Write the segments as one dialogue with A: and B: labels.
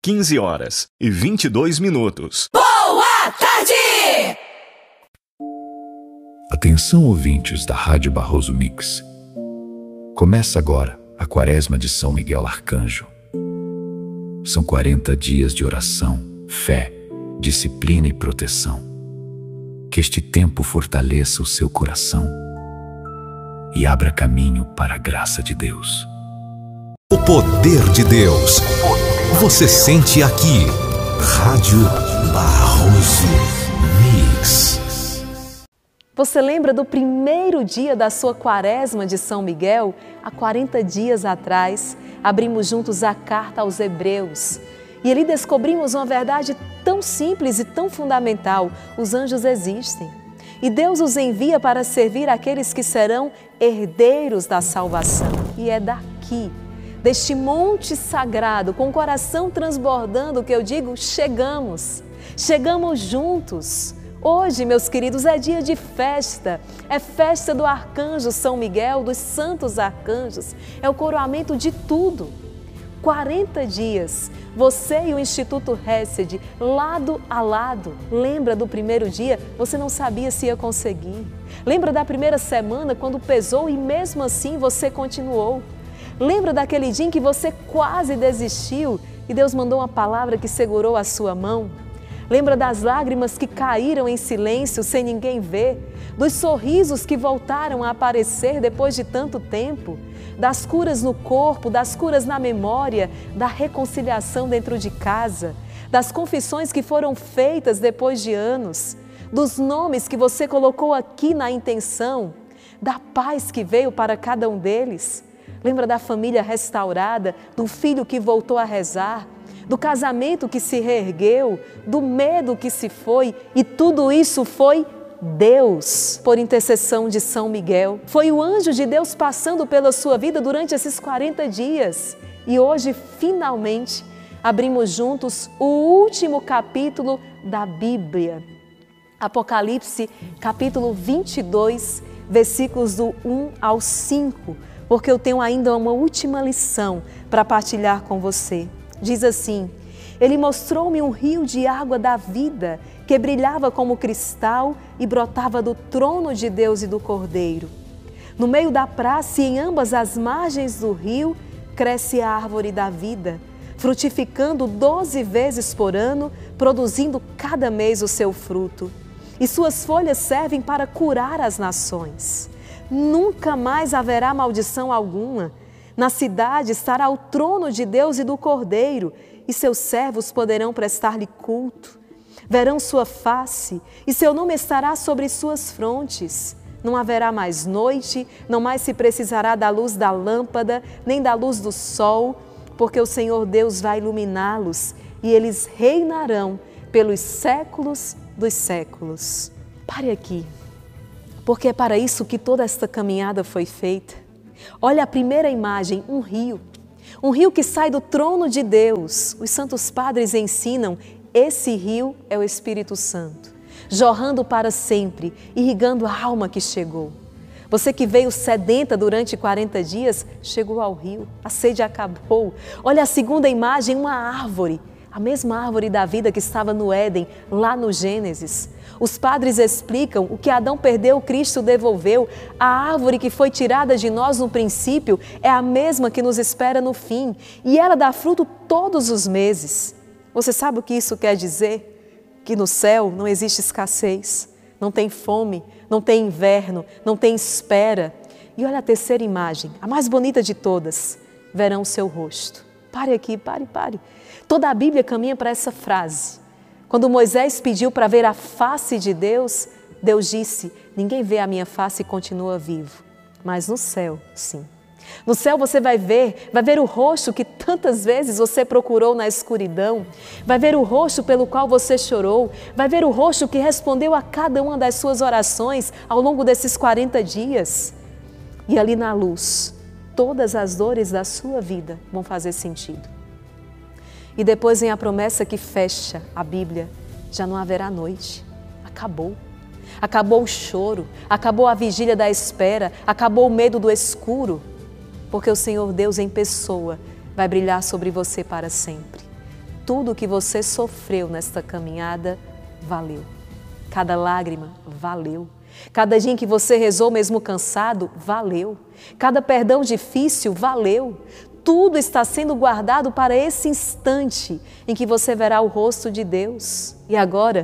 A: 15h22.
B: Boa tarde!
C: Atenção, ouvintes da Rádio Barroso Mix. Começa agora a Quaresma de São Miguel Arcanjo. São 40 dias de oração, fé, disciplina e proteção. Que este tempo fortaleça o seu coração e abra caminho para a graça de Deus.
D: O poder de Deus. Você sente aqui. Rádio Barroso Mix.
E: Você lembra do primeiro dia da sua Quaresma de São Miguel? Há 40 dias atrás, abrimos juntos a carta aos Hebreus. E ali descobrimos uma verdade tão simples e tão fundamental: os anjos existem. E Deus os envia para servir aqueles que serão herdeiros da salvação. E é daqui, deste monte sagrado, com o coração transbordando, que eu digo, chegamos juntos. Hoje, meus queridos, é dia de festa, é festa do Arcanjo São Miguel, dos santos arcanjos, é o coroamento de tudo. 40 dias, você e o Instituto Hesed, lado a lado. Lembra do primeiro dia? Você não sabia se ia conseguir. Lembra da primeira semana, quando pesou e mesmo assim você continuou. Lembra daquele dia em que você quase desistiu e Deus mandou uma palavra que segurou a sua mão? Lembra das lágrimas que caíram em silêncio sem ninguém ver? Dos sorrisos que voltaram a aparecer depois de tanto tempo? Das curas no corpo, das curas na memória, da reconciliação dentro de casa? Das confissões que foram feitas depois de anos? Dos nomes que você colocou aqui na intenção? Da paz que veio para cada um deles? Lembra da família restaurada, do filho que voltou a rezar, do casamento que se reergueu, do medo que se foi, e tudo isso foi Deus, por intercessão de São Miguel. Foi o anjo de Deus passando pela sua vida durante esses 40 dias. E hoje, finalmente, abrimos juntos o último capítulo da Bíblia. Apocalipse, capítulo 22, versículos do 1 ao 5. Porque eu tenho ainda uma última lição para partilhar com você. Diz assim: Ele mostrou-me um rio de água da vida, que brilhava como cristal e brotava do trono de Deus e do Cordeiro. No meio da praça e em ambas as margens do rio, cresce a árvore da vida, frutificando 12 vezes por ano, produzindo cada mês o seu fruto. E suas folhas servem para curar as nações. Nunca mais haverá maldição alguma. Na cidade estará o trono de Deus e do Cordeiro, e seus servos poderão prestar-lhe culto. Verão sua face, e seu nome estará sobre suas frontes. Não haverá mais noite, não mais se precisará da luz da lâmpada, nem da luz do sol, porque o Senhor Deus vai iluminá-los, e eles reinarão pelos séculos dos séculos. Pare aqui, porque é para isso que toda esta caminhada foi feita. Olha a primeira imagem, um rio que sai do trono de Deus. Os santos padres ensinam, esse rio é o Espírito Santo, jorrando para sempre, irrigando a alma que chegou. Você que veio sedenta durante 40 dias, chegou ao rio, a sede acabou. Olha a segunda imagem, uma árvore, a mesma árvore da vida que estava no Éden, lá no Gênesis. Os padres explicam: o que Adão perdeu, Cristo devolveu. A árvore que foi tirada de nós no princípio é a mesma que nos espera no fim. E ela dá fruto todos os meses. Você sabe o que isso quer dizer? Que no céu não existe escassez, não tem fome, não tem inverno, não tem espera. E olha a terceira imagem, a mais bonita de todas: verão o seu rosto. Pare aqui, pare. Toda a Bíblia caminha para essa frase. Quando Moisés pediu para ver a face de Deus, Deus disse: ninguém vê a minha face e continua vivo. Mas no céu, sim. No céu você vai ver o rosto que tantas vezes você procurou na escuridão, vai ver o rosto pelo qual você chorou, vai ver o rosto que respondeu a cada uma das suas orações ao longo desses 40 dias. E ali na luz, todas as dores da sua vida vão fazer sentido. E depois vem a promessa que fecha a Bíblia: já não haverá noite. Acabou. Acabou o choro, acabou a vigília da espera, acabou o medo do escuro, porque o Senhor Deus em pessoa vai brilhar sobre você para sempre. tudo que você sofreu nesta caminhada valeu. Cada lágrima valeu. Cada dia em que você rezou mesmo cansado, valeu. Cada perdão difícil, valeu. Tudo está sendo guardado para esse instante em que você verá o rosto de Deus. E agora,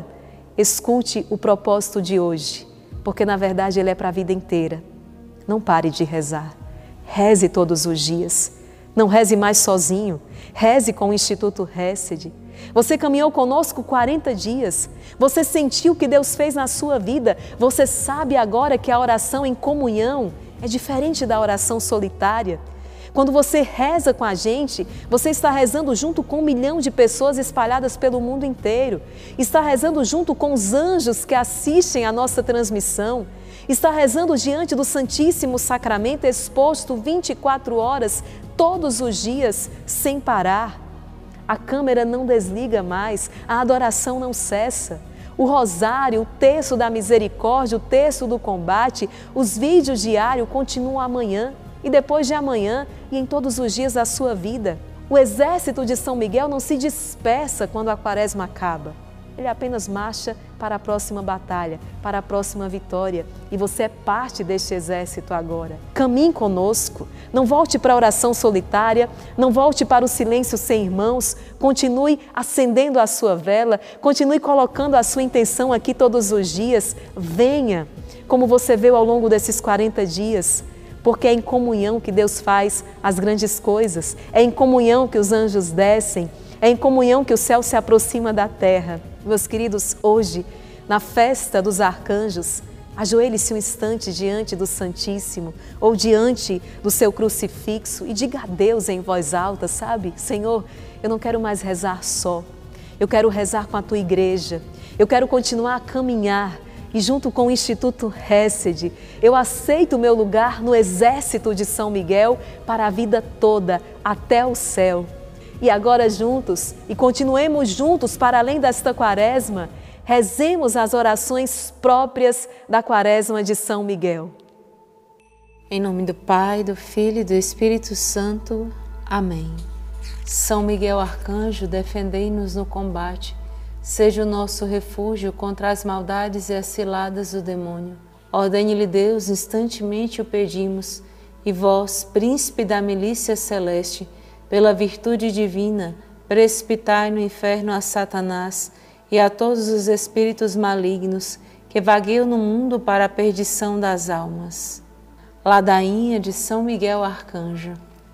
E: escute o propósito de hoje, porque na verdade ele é para a vida inteira. Não pare de rezar. Reze todos os dias. Não reze mais sozinho. Reze com o Instituto Hesed. Você caminhou conosco 40 dias. Você sentiu o que Deus fez na sua vida. Você sabe agora que a oração em comunhão é diferente da oração solitária. Quando você reza com a gente, você está rezando junto com 1 milhão de pessoas espalhadas pelo mundo inteiro. Está rezando junto com os anjos que assistem a nossa transmissão. Está rezando diante do Santíssimo Sacramento exposto 24 horas, todos os dias, sem parar. A câmera não desliga mais, a adoração não cessa. O rosário, o terço da misericórdia, o terço do combate, os vídeos diários continuam amanhã e depois de amanhã e em todos os dias da sua vida. O exército de São Miguel não se dispersa quando a quaresma acaba. Ele apenas marcha para a próxima batalha, para a próxima vitória. E você é parte deste exército agora. Caminhe conosco. Não volte para a oração solitária, não volte para o silêncio sem irmãos. Continue acendendo a sua vela, continue colocando a sua intenção aqui todos os dias. Venha, como você viu ao longo desses 40 dias. Porque é em comunhão que Deus faz as grandes coisas. É em comunhão que os anjos descem. É em comunhão que o céu se aproxima da terra. Meus queridos, hoje, na festa dos arcanjos, ajoelhe-se um instante diante do Santíssimo ou diante do seu crucifixo e diga a Deus em voz alta, sabe? Senhor, eu não quero mais rezar só. Eu quero rezar com a Tua igreja. Eu quero continuar a caminhar e junto com o Instituto Hesed, eu aceito o meu lugar no exército de São Miguel para a vida toda, até o céu. E agora juntos, e continuemos juntos para além desta quaresma, rezemos as orações próprias da quaresma de São Miguel.
F: Em nome do Pai, do Filho e do Espírito Santo. Amém. São Miguel Arcanjo, defendei-nos no combate. Seja o nosso refúgio contra as maldades e as ciladas do demônio. Ordene-lhe Deus, instantemente o pedimos, e vós, príncipe da milícia celeste, pela virtude divina, precipitai no inferno a Satanás e a todos os espíritos malignos que vagueiam no mundo para a perdição das almas. Ladainha de São Miguel Arcanjo.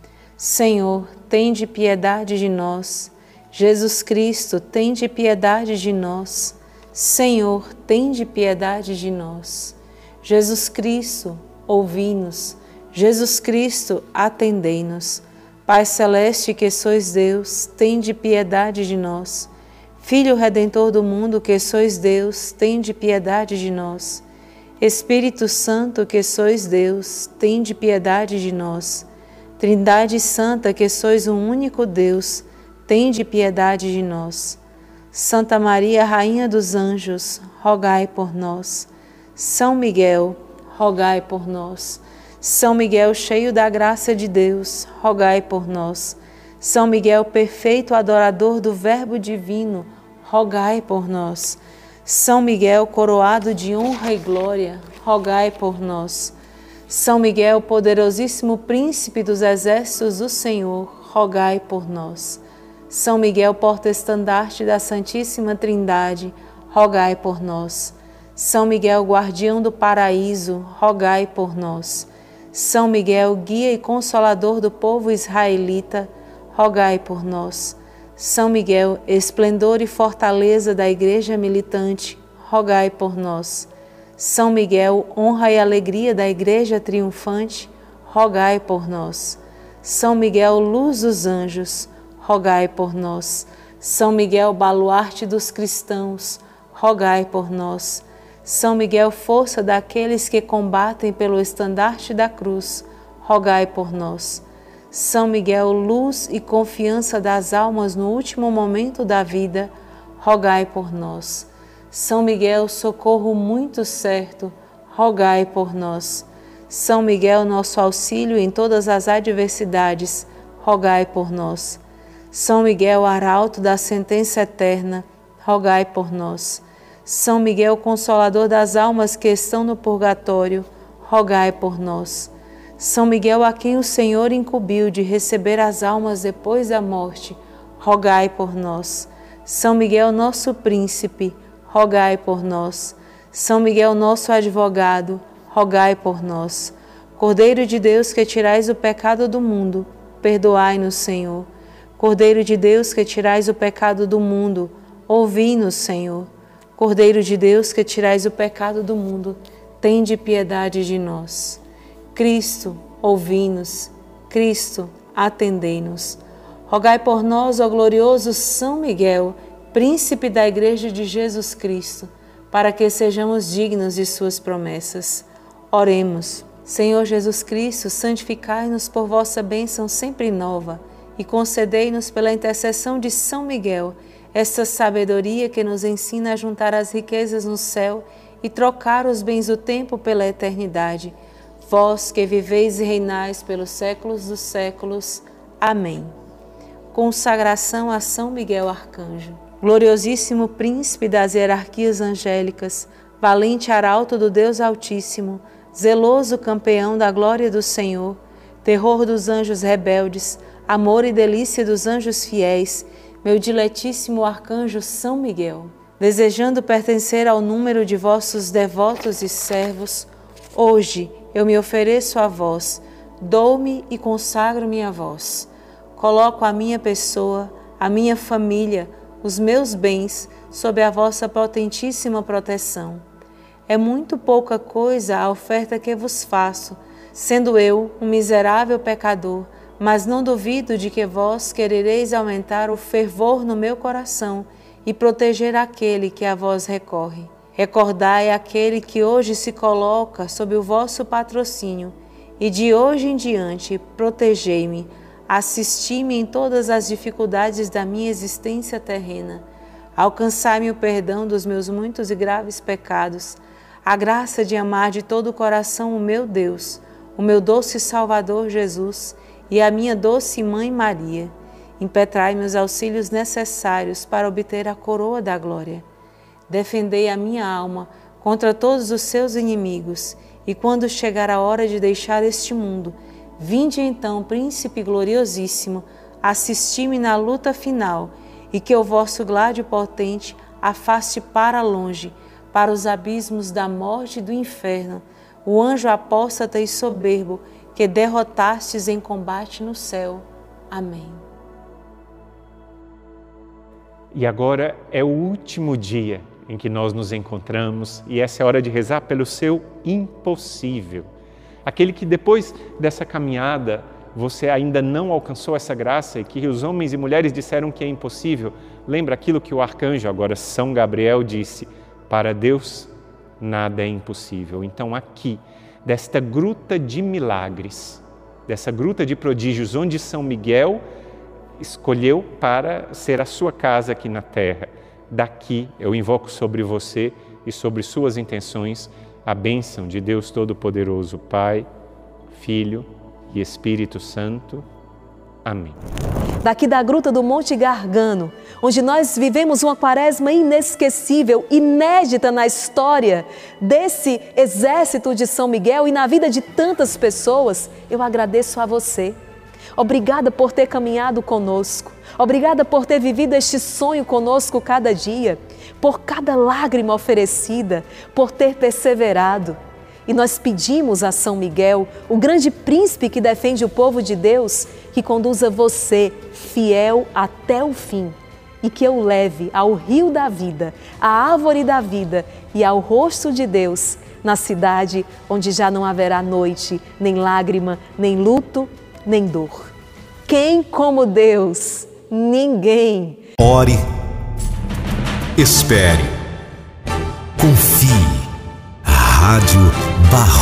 F: Senhor, tende piedade de nós. Jesus Cristo, tende piedade de nós. Senhor, tende piedade de nós. Jesus Cristo, ouvi-nos. Jesus Cristo, atendei-nos. Pai celeste que sois Deus, tende piedade de nós. Filho Redentor do mundo que sois Deus, tende piedade de nós. Espírito Santo que sois Deus, tende piedade de nós. Trindade Santa que sois um único Deus, tende piedade de nós. Santa Maria, Rainha dos Anjos, rogai por nós. São Miguel, rogai por nós. São Miguel, cheio da graça de Deus, rogai por nós. São Miguel, perfeito adorador do Verbo divino, rogai por nós. São Miguel, coroado de honra e glória, rogai por nós. São Miguel, poderosíssimo príncipe dos exércitos do Senhor, rogai por nós. São Miguel, porta-estandarte da Santíssima Trindade, rogai por nós. São Miguel, guardião do paraíso, rogai por nós. São Miguel, guia e consolador do povo israelita, rogai por nós. São Miguel, esplendor e fortaleza da Igreja militante, rogai por nós. São Miguel, honra e alegria da Igreja triunfante, rogai por nós. São Miguel, luz dos anjos, rogai por nós. São Miguel, baluarte dos cristãos, rogai por nós. São Miguel, força daqueles que combatem pelo estandarte da cruz, rogai por nós. São Miguel, luz e confiança das almas no último momento da vida, rogai por nós. São Miguel, socorro muito certo, rogai por nós. São Miguel, nosso auxílio em todas as adversidades, rogai por nós. São Miguel, arauto da sentença eterna, rogai por nós. São Miguel, consolador das almas que estão no purgatório, rogai por nós. São Miguel, a quem o Senhor incumbiu de receber as almas depois da morte, rogai por nós. São Miguel, nosso príncipe, rogai por nós. São Miguel, nosso advogado, rogai por nós. Cordeiro de Deus, que tirais o pecado do mundo, perdoai-nos, Senhor. Cordeiro de Deus, que tirais o pecado do mundo, ouvi-nos, Senhor. Cordeiro de Deus, que tirais o pecado do mundo, tende piedade de nós. Cristo, ouvi-nos. Cristo, atendei-nos. Rogai por nós, ó glorioso São Miguel, príncipe da Igreja de Jesus Cristo, para que sejamos dignos de suas promessas. Oremos. Senhor Jesus Cristo, santificai-nos por vossa bênção sempre nova e concedei-nos pela intercessão de São Miguel esta sabedoria que nos ensina a juntar as riquezas no céu e trocar os bens do tempo pela eternidade. Vós que viveis e reinais pelos séculos dos séculos. Amém. Consagração a São Miguel Arcanjo. Gloriosíssimo príncipe das hierarquias angélicas, valente arauto do Deus Altíssimo, zeloso campeão da glória do Senhor, terror dos anjos rebeldes, amor e delícia dos anjos fiéis, meu diletíssimo arcanjo São Miguel, desejando pertencer ao número de vossos devotos e servos, hoje eu me ofereço a vós, dou-me e consagro-me a vós. Coloco a minha pessoa, a minha família, os meus bens sob a vossa potentíssima proteção. É muito pouca coisa a oferta que vos faço, sendo eu um miserável pecador, mas não duvido de que vós querereis aumentar o fervor no meu coração e proteger aquele que a vós recorre. Recordai aquele que hoje se coloca sob o vosso patrocínio, e de hoje em diante protegei-me, assisti-me em todas as dificuldades da minha existência terrena, alcançai-me o perdão dos meus muitos e graves pecados, a graça de amar de todo o coração o meu Deus, o meu doce Salvador Jesus e a minha doce Mãe Maria. Impetrai-me os auxílios necessários para obter a coroa da glória. Defendei a minha alma contra todos os seus inimigos, e quando chegar a hora de deixar este mundo, vinde então, Príncipe gloriosíssimo, assisti-me na luta final, e que o vosso gládio potente afaste para longe, para os abismos da morte e do inferno, o anjo apóstata e soberbo que derrotastes em combate no céu. Amém.
G: E agora é o último dia em que nós nos encontramos e essa é a hora de rezar pelo seu impossível. Aquele que depois dessa caminhada você ainda não alcançou essa graça e que os homens e mulheres disseram que é impossível. Lembra aquilo que o arcanjo, agora São Gabriel, disse: para Deus nada é impossível. Então aqui, desta gruta de milagres, dessa gruta de prodígios onde São Miguel escolheu para ser a sua casa aqui na terra, daqui eu invoco sobre você e sobre suas intenções a bênção de Deus Todo-Poderoso, Pai, Filho e Espírito Santo. Amém.
E: Daqui da gruta do Monte Gargano, onde nós vivemos uma quaresma inesquecível, inédita na história desse exército de São Miguel e na vida de tantas pessoas, eu agradeço a você. Obrigada por ter caminhado conosco, obrigada por ter vivido este sonho conosco cada dia, por cada lágrima oferecida, por ter perseverado. E nós pedimos a São Miguel, o grande príncipe que defende o povo de Deus, que conduza você fiel até o fim e que eu leve ao rio da vida, à árvore da vida e ao rosto de Deus, na cidade onde já não haverá noite, nem lágrima, nem luto, nem dor. Quem como Deus? Ninguém.
D: Ore, espere, confie. Rádio Barroso.